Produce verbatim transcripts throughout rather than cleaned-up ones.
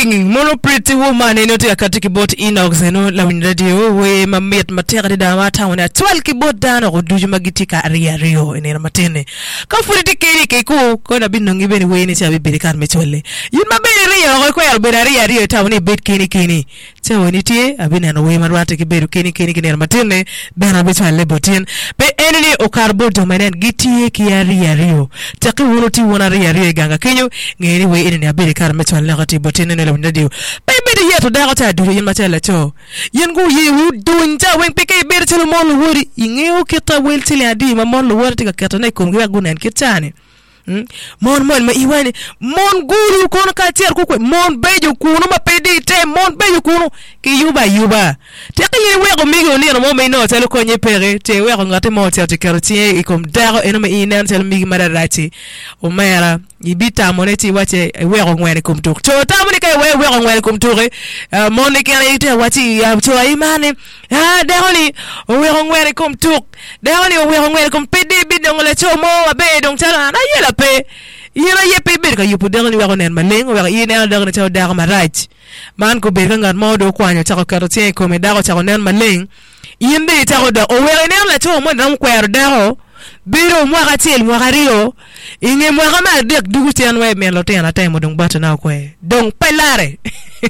singing mono pretty woman ino tika kati kibot inox ino la win radio we mamiet matera da mata wana twelve kibot dano kuduju magitika ria rio ina matene ka furiti kiri keku ko na binno ngibeni we ni chabi birikan mechole yin mabeni ria ko ko yar bena ria rio tawni bit kini kini tawni tie abina no we marwata kiberu kini kini kini matene bena mechole botin be enini o karbo domanen gitie ki ria rio taki wonuti wona ria rio ganga kenyo ngeni we ina birikan mechole lagati botin ne la radio baby de yeto da ta duro yin matela cho yin go ye wu dunja wen peke ber tele mon wori ingeo kita wel tele adi ma mon wori tika kata na ko ngi gunen kitane hmm mon mon ma iwani mon guru kono ka tier ko ko mon bejo kuno ma pedi te mon bejo kuno ki yuba yuba te ka ye we go mi go ni no mo me no tele ko nye pere te we go ngate mo te te kartie e kom daro eno ma inen tele mi mararati o mera ibita moneti wache we go ngwene kom tok to tamuni kai we we go ngwene kom tore mon ne kele ite wati ya to imane ha dehoni we go ngwene kom tok dehoni we go ngwene kom pedi bidong le cho mo be dong tala na yela pe yela ye pe ber ka yupu dehoni we go nen maleng we yena dang to dar maraj man ko be ngat mo do kwanyo ta ko kartie ko me dago ta ko nen maleng yinde ta ko da o we nen le to mo nam kwer dago biro mo gatil mo gario inge mo gama dek dugu ten we men lo ten atay mo dong bata na ko dong pelare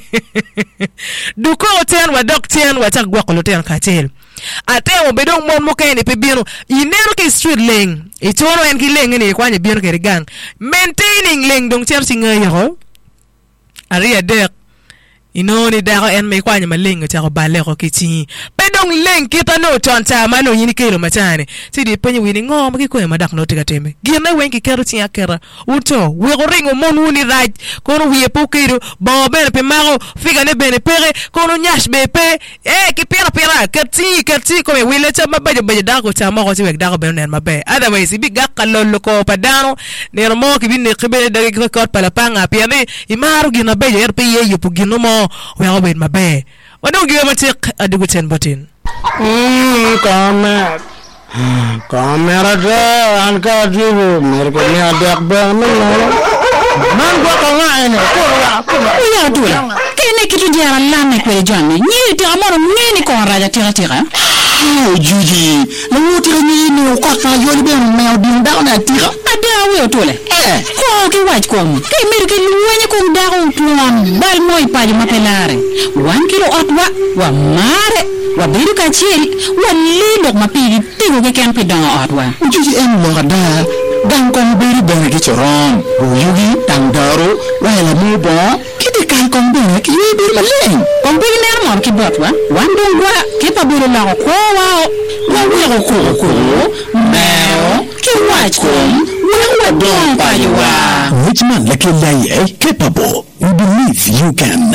du ko ten wa dok ten wa tak gwa ko lo ten katil atay mo be dong mo mo kay ni pe biro inero ke street leng e toro en ki leng ni kwa ni biro ke gang maintaining leng dong cher singa yo ari dek inoni dago en me kwa ni maleng ta ko bale ko kiti pedong leng kita no tonta mano yini kero matane sidi penye wini ngom ki ko madak no tika teme gina wenki kero ti akera uto we go ringo mon wuni raj kono wiye pokero ba bene pe mago figa ne bene pere kono nyash be pe eh ki pera pera kati kati ko me wile cha mabaje baje dago cha mago ti wek dago bene mabe otherwise bi gakalo loko padano ne mo ki binne khibele dagi ko pala panga piane imaru gina beje er pe ye yupu gino mo we go ben mabe wado give a check adugo ten botin mm camera camera de anka jibo mere ko ni adak ba man go ko ngane ko ko ya tu kene kitu jara lana ko jani ni ti amoro mini ko raja tira tira oh juji la wuti ni ni ko ka yoli be me odin da na tira ada we to le eh ko ki waj ko mi ke mere ke luwanya ko dawo tuam bal moy paji mapelare one kilo atwa wa mare wa biru ka chiri wa lindo mapigi tigo ke kan pedang atwa juji en mo da dan kon biru be ke choron yugi tangdaro wa la mo ba kiti kan kon be ke biru maleng kon biru ner mo ki botwa wan don gwa ke pa biru la ko wa wa wi ko ko meo ki waj ko wa don pa yuwa which man like you are capable you believe you can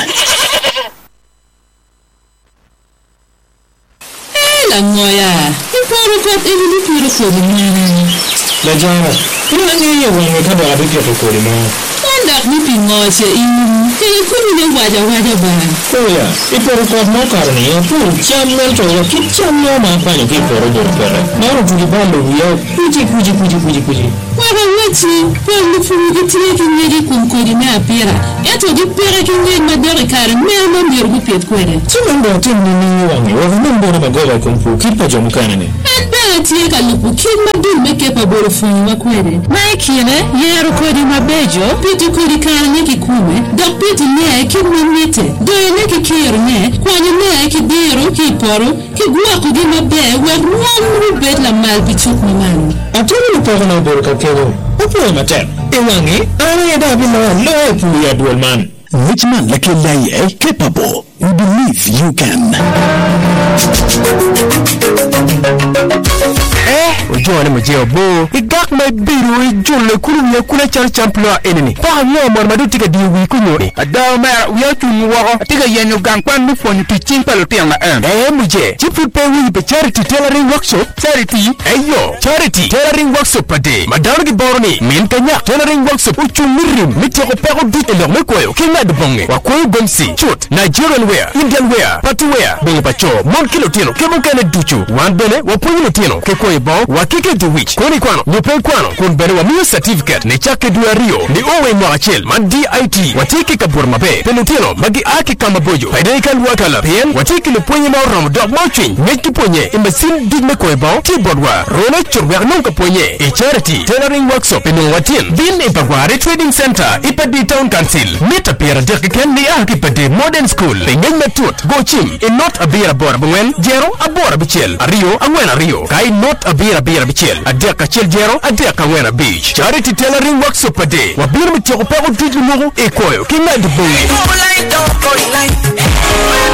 la ngoya iporo ko ili piro so ni la jama ina ni yo wa ka da abike ko ko ma anda ni pingo che in ke ko ni waja waja ba ko ya iporo ko mo ka ni yo pu chamel to yo ki chamel ma pa ni iporo do pere na ro tu di balo yo kuji kuji kuji kuji kuji wara wati ko ni fu ni tire ki ni ko ko di na pera ya to di pera ki ni ma dere kare me ma mir bu pet ko de ti mo ndo ti ni ni wa ni wa mo ndo na gola ko fu ki pa jom kana ni anda ti ka lupu ki ma du me ke pa boro fu ma ko de mai ki ne yero ko di ma bejo piti ko di kare ni ki kume do piti ne ki ma mite do ne ki kire ne ko ni ne ki dero ki poro ki gwa ko di ma be wa ru bet la mal bi chuk ma man aturu ko na boro ka kewo opo mate e wangi ara da bi no lo pu ya dual man which man like you are capable you believe you can eh ojo ni moje obo igak mai biru ijulle kulu ye kula char champion enemy pa mo mo madu tika di wi kunyo ada ma wi tu ni wa tika yenu gangpan nu fonu ti chimpalo ti ma em eh moje chipu pe wi be charity tailoring workshop charity ayo charity tailoring workshop pade madar gi borni min kanya tailoring workshop uchu mirim mitoko pe ko dit elo me koyo kinga de bonge wa koyo bomsi chut Nigerian wear Indian wear party wear bonge pacho mon kilo tino kemo kane duchu wan bene wa ponyo tino ke koyo ko bon wa kike de wich koni kwano ni pe kwano kun bere wa mi certificate ne chake du rio ni owe mo achel man D I T watiki ka bor mabe penutino magi aki kama bojo payde kan wakala pen watiki le ponye ma ram dog mo chin meki ponye e machine dig me ko bon ti bodwa rona churwa non ka ponye e charity tailoring workshop no watin bin e bagware trading center ipadi town council meta pera de ken ni aki pade modern school pengen metut go chim e not a bira bor bwen jero abora bichel rio angwena rio kai not a bira bira bichel adeka chel jero adeka ngwena beach charity tailoring workshop pade wa bir mi tiko pa ko tuju mo e koyo kinga de bongi